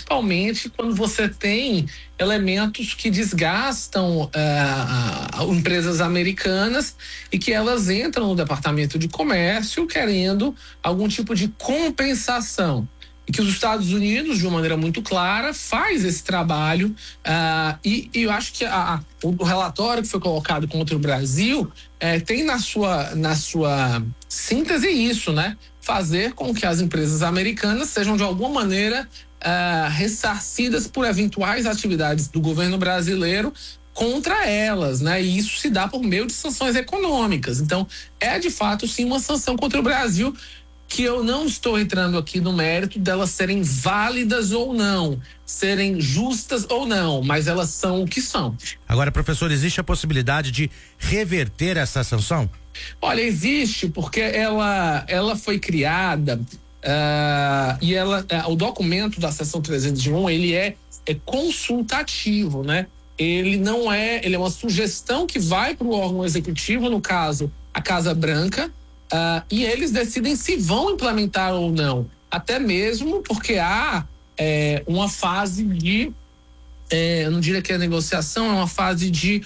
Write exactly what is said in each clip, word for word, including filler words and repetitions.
principalmente quando você tem elementos que desgastam uh, empresas americanas e que elas entram no Departamento de Comércio querendo algum tipo de compensação. E que os Estados Unidos, de uma maneira muito clara, faz esse trabalho uh, e, e eu acho que a, a, o relatório que foi colocado contra o Brasil eh, tem na sua, na sua síntese isso, né? Fazer com que as empresas americanas sejam de alguma maneira uh, ressarcidas por eventuais atividades do governo brasileiro contra elas, né? E isso se dá por meio de sanções econômicas. Então, é de fato sim uma sanção contra o Brasil, que eu não estou entrando aqui no mérito delas serem válidas ou não, serem justas ou não, mas elas são o que são. Agora, professor, existe a possibilidade de reverter essa sanção? Olha, existe, porque ela, ela foi criada uh, e ela, uh, o documento da seção trezentos e um, ele é, é consultativo, né? Ele não é, ele é uma sugestão que vai para o órgão executivo, no caso, a Casa Branca, Uh, e eles decidem se vão implementar ou não, até mesmo porque há é, uma fase de, é, eu não diria que é negociação, é uma fase de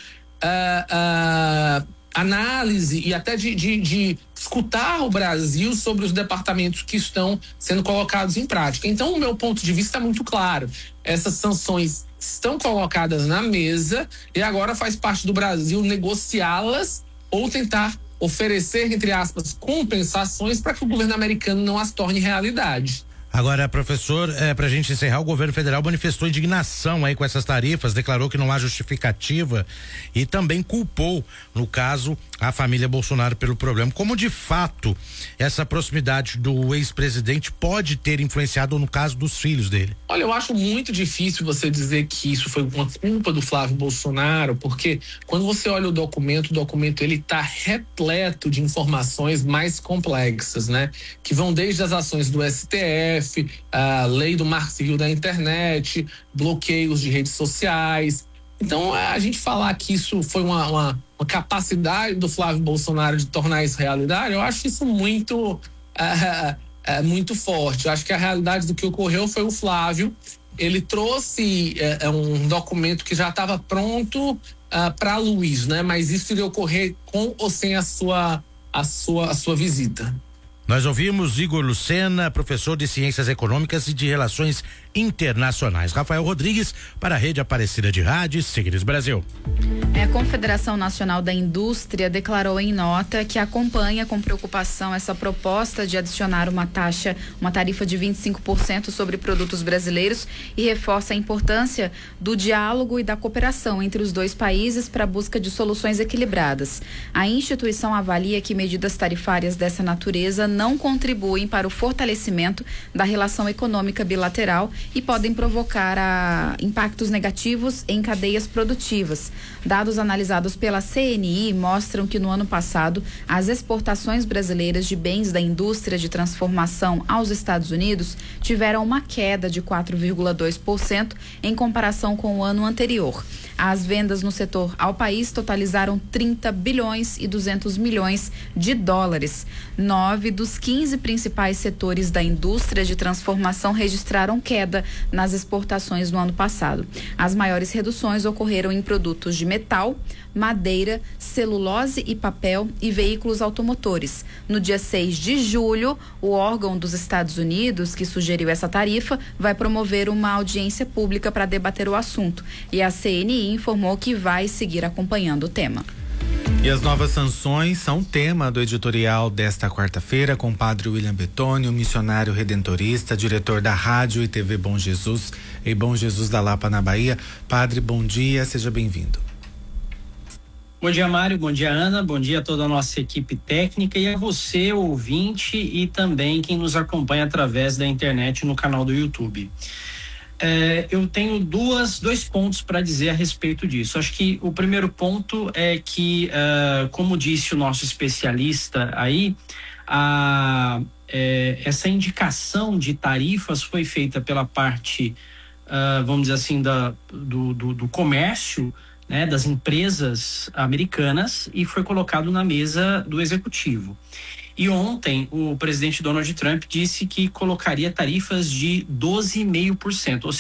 uh, uh, análise e até de, de, de escutar o Brasil sobre os departamentos que estão sendo colocados em prática. Então, o meu ponto de vista é muito claro. Essas sanções estão colocadas na mesa e agora faz parte do Brasil negociá-las ou tentar oferecer, entre aspas, compensações para que o governo americano não as torne realidade. Agora, professor, é, para a gente encerrar, o governo federal manifestou indignação aí com essas tarifas, declarou que não há justificativa e também culpou, no caso, a família Bolsonaro pelo problema. Como de fato essa proximidade do ex-presidente pode ter influenciado no caso dos filhos dele? Olha, eu acho muito difícil você dizer que isso foi uma culpa do Flávio Bolsonaro, porque quando você olha o documento, o documento ele está repleto de informações mais complexas, né? Que vão desde as ações do S T F, a lei do marco civil da internet, bloqueios de redes sociais. Então, a gente falar que isso foi uma, uma, uma capacidade do Flávio Bolsonaro de tornar isso realidade, eu acho isso muito, é, é, muito forte. Eu acho que a realidade do que ocorreu foi o Flávio, ele trouxe é, um documento que já estava pronto é, para a luz, né? Mas isso iria ocorrer com ou sem a sua, a sua, a sua visita. Nós ouvimos Igor Lucena, professor de Ciências Econômicas e de Relações Internacionais. Rafael Rodrigues, para a Rede Aparecida de Rádio Sigris Brasil. A Confederação Nacional da Indústria declarou em nota que acompanha com preocupação essa proposta de adicionar uma taxa, uma tarifa de vinte e cinco por cento sobre produtos brasileiros e reforça a importância do diálogo e da cooperação entre os dois países para a busca de soluções equilibradas. A instituição avalia que medidas tarifárias dessa natureza não contribuem para o fortalecimento da relação econômica bilateral e podem provocar a, impactos negativos em cadeias produtivas. Dados analisados pela C N I mostram que no ano passado as exportações brasileiras de bens da indústria de transformação aos Estados Unidos tiveram uma queda de quatro vírgula dois por cento em comparação com o ano anterior. As vendas no setor ao país totalizaram trinta bilhões e duzentos milhões de dólares. Nove dos quinze principais setores da indústria de transformação registraram queda nas exportações no ano passado. As maiores reduções ocorreram em produtos de metal, madeira, celulose e papel e veículos automotores. No dia seis de julho, o órgão dos Estados Unidos que sugeriu essa tarifa vai promover uma audiência pública para debater o assunto. E a C N I informou que vai seguir acompanhando o tema. E as novas sanções são tema do editorial desta quarta-feira com o padre William Betônio, missionário redentorista, diretor da Rádio e T V Bom Jesus e Bom Jesus da Lapa, na Bahia. Padre, bom dia, seja bem-vindo. Bom dia, Mário, bom dia, Ana, bom dia a toda a nossa equipe técnica e a você, ouvinte, e também quem nos acompanha através da internet no canal do YouTube. É, eu tenho duas, dois pontos para dizer a respeito disso. Acho que o primeiro ponto é que, uh, como disse o nosso especialista aí, a, é, essa indicação de tarifas foi feita pela parte, uh, vamos dizer assim, da, do, do, do comércio, né, das empresas americanas, e foi colocado na mesa do executivo. E ontem o presidente Donald Trump disse que colocaria tarifas de doze vírgula cinco por cento, ou